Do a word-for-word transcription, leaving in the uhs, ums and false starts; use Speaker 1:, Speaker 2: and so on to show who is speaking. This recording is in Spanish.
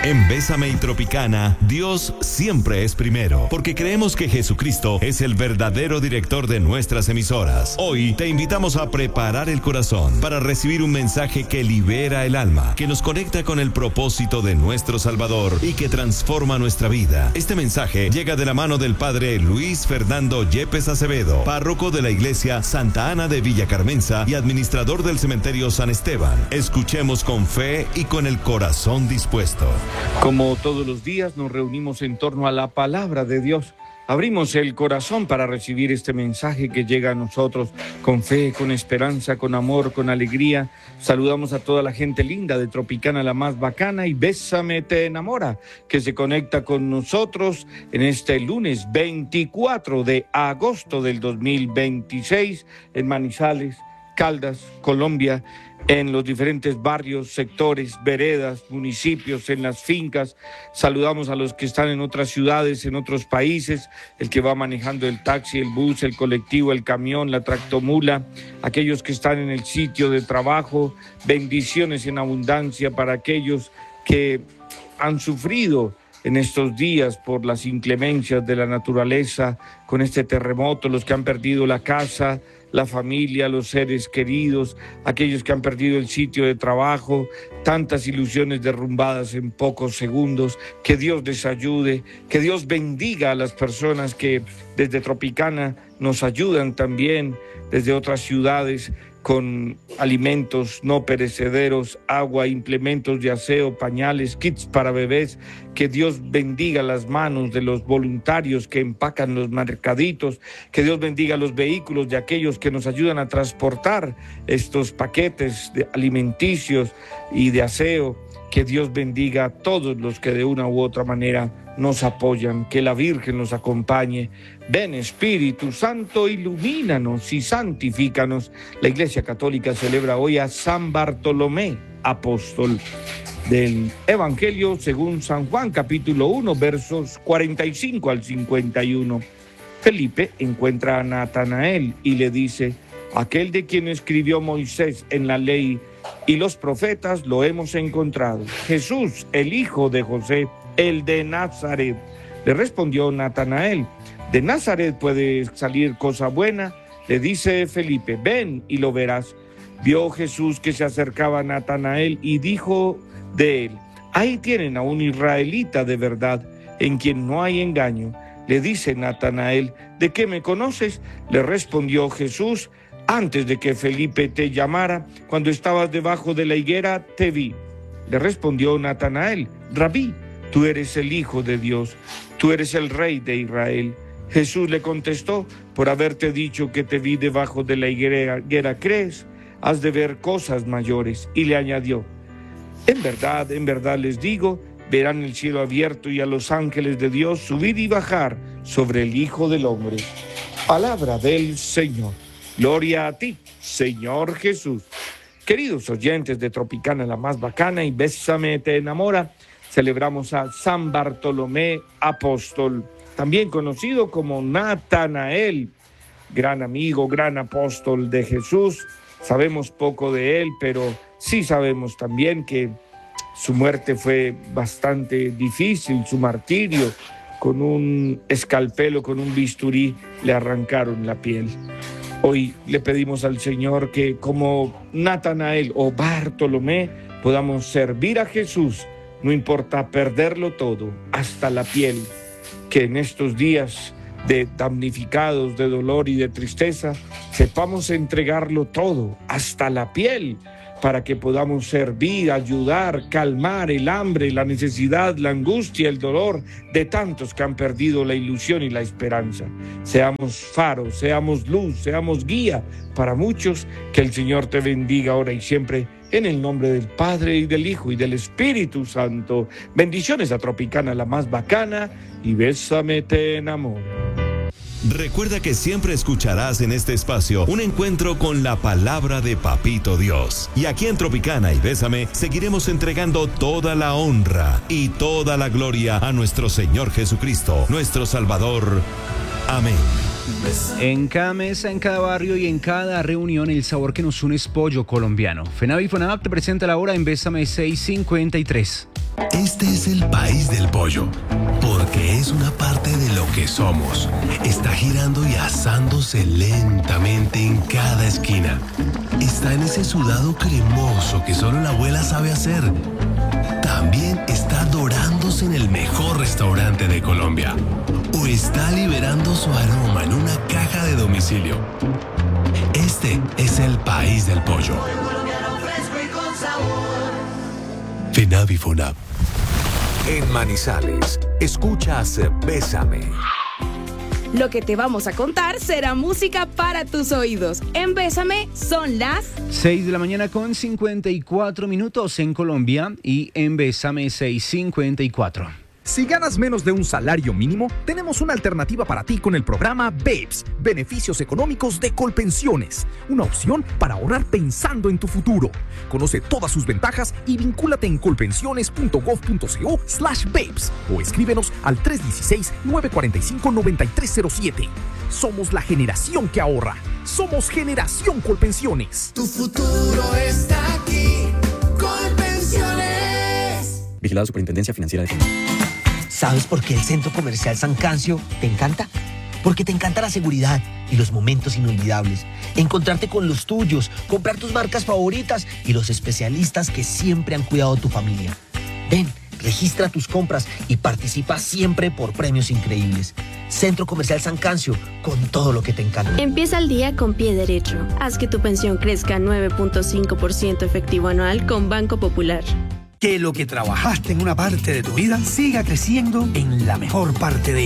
Speaker 1: En Bésame y Tropicana, Dios siempre es primero, porque creemos que Jesucristo es el verdadero director de nuestras emisoras. Hoy te invitamos a preparar el corazón para recibir un mensaje que libera el alma, que nos conecta con el propósito de nuestro Salvador y que transforma nuestra vida. Este mensaje llega de la mano del Padre Luis Fernando Yepes Acevedo, párroco de la Iglesia Santa Ana de Villa Carmenza y administrador del Cementerio San Esteban. Escuchemos con fe y con el corazón dispuesto.
Speaker 2: Como todos los días nos reunimos en torno a la palabra de Dios. Abrimos el corazón para recibir este mensaje que llega a nosotros con fe, con esperanza, con amor, con alegría. Saludamos a toda la gente linda de Tropicana, la más bacana, y Bésame te enamora, que se conecta con nosotros en este lunes veinticuatro de agosto del dos mil veintiséis en Manizales, Caldas, Colombia, en los diferentes barrios, sectores, veredas, municipios, en las fincas. Saludamos a los que están en otras ciudades, en otros países, el que va manejando el taxi, el bus, el colectivo, el camión, la tractomula, aquellos que están en el sitio de trabajo. Bendiciones en abundancia para aquellos que han sufrido en estos días por las inclemencias de la naturaleza, con este terremoto, los que han perdido la casa, la familia, los seres queridos, aquellos que han perdido el sitio de trabajo, tantas ilusiones derrumbadas en pocos segundos. Que Dios les ayude, que Dios bendiga a las personas que desde Tropicana nos ayudan también, desde otras ciudades, con alimentos no perecederos, agua, implementos de aseo, pañales, kits para bebés. Que Dios bendiga las manos de los voluntarios que empacan los mercaditos. Que Dios bendiga los vehículos de aquellos que nos ayudan a transportar estos paquetes de alimenticios y de aseo. Que Dios bendiga a todos los que de una u otra manera nos apoyan. Que la Virgen nos acompañe. Ven, Espíritu Santo, ilumínanos y santifícanos. La Iglesia Católica celebra hoy a San Bartolomé, apóstol. Del Evangelio según San Juan, capítulo uno, versos cuarenta y cinco al cincuenta y uno. Felipe encuentra a Natanael y le dice: aquel de quien escribió Moisés en la ley y los profetas lo hemos encontrado, Jesús, el hijo de José, el de Nazaret. Le respondió Natanael: de Nazaret puede salir cosa buena. Le dice Felipe: ven y lo verás. Vio Jesús que se acercaba a Natanael y dijo de él: ahí tienen a un israelita de verdad, en quien no hay engaño. Le dice Natanael: ¿de qué me conoces? Le respondió Jesús: antes de que Felipe te llamara, cuando estabas debajo de la higuera, te vi. Le respondió Natanael: Rabí, tú eres el Hijo de Dios, tú eres el Rey de Israel. Jesús le contestó: por haberte dicho que te vi debajo de la higuera, ¿crees? Has de ver cosas mayores. Y le añadió: en verdad, en verdad les digo, verán el cielo abierto y a los ángeles de Dios subir y bajar sobre el Hijo del Hombre. Palabra del Señor. Gloria a ti, Señor Jesús. Queridos oyentes de Tropicana, la más bacana, y Bésame te enamora, celebramos a San Bartolomé apóstol, también conocido como Natanael, gran amigo, gran apóstol de Jesús. Sabemos poco de él, pero sí sabemos también que su muerte fue bastante difícil, su martirio. Con un escalpelo, con un bisturí, le arrancaron la piel. Hoy le pedimos al Señor que, como Natanael o Bartolomé, podamos servir a Jesús, no importa perderlo todo, hasta la piel. Que en estos días de damnificados, de dolor y de tristeza, sepamos entregarlo todo, hasta la piel, para que podamos servir, ayudar, calmar el hambre, la necesidad, la angustia, el dolor de tantos que han perdido la ilusión y la esperanza. Seamos faro, seamos luz, seamos guía para muchos. Que el Señor te bendiga ahora y siempre, en el nombre del Padre y del Hijo y del Espíritu Santo. Bendiciones a Tropicana, la más bacana, y Bésame te enamora.
Speaker 1: Recuerda que siempre escucharás en este espacio un encuentro con la palabra de Papito Dios. Y aquí en Tropicana y Bésame seguiremos entregando toda la honra y toda la gloria a nuestro Señor Jesucristo, nuestro Salvador. Amén.
Speaker 3: En cada mesa, en cada barrio y en cada reunión, el sabor que nos une es pollo colombiano. FENAVI y FONAVAP te presenta la hora en Bésame seiscientos cincuenta y tres.
Speaker 4: Este es el país del pollo, porque es una parte de lo que somos. Está girando y asándose lentamente en cada esquina. Está en ese sudado cremoso que solo la abuela sabe hacer. También está dorándose en el mejor restaurante de Colombia. O está liberando su aroma en una caja de domicilio. Este es el país del pollo. FENAVI y FONAV.
Speaker 5: En Manizales, escuchas Bésame.
Speaker 6: Lo que te vamos a contar será música para tus oídos. En Bésame son las
Speaker 3: seis de la mañana con cincuenta y cuatro minutos en Colombia y en Bésame seis cincuenta y cuatro.
Speaker 7: Si ganas menos de un salario mínimo, tenemos una alternativa para ti con el programa BEPS, Beneficios Económicos de Colpensiones. Una opción para ahorrar pensando en tu futuro. Conoce todas sus ventajas y vincúlate en colpensiones.gov.co slash BEPS o escríbenos al tres uno seis, nueve cuatro cinco, nueve tres cero siete. Somos la generación que ahorra. Somos Generación Colpensiones.
Speaker 8: Tu futuro está aquí. Colpensiones.
Speaker 9: Vigilado Superintendencia Financiera de Colombia.
Speaker 10: ¿Sabes por qué el Centro Comercial San Cancio te encanta? Porque te encanta la seguridad y los momentos inolvidables. Encontrarte con los tuyos, comprar tus marcas favoritas y los especialistas que siempre han cuidado de tu familia. Ven, registra tus compras y participa siempre por premios increíbles. Centro Comercial San Cancio, con todo lo que te encanta.
Speaker 11: Empieza el día con pie derecho. Haz que tu pensión crezca nueve punto cinco por ciento efectivo anual con Banco Popular.
Speaker 12: Que lo que trabajaste en una parte de tu vida siga creciendo en la mejor parte de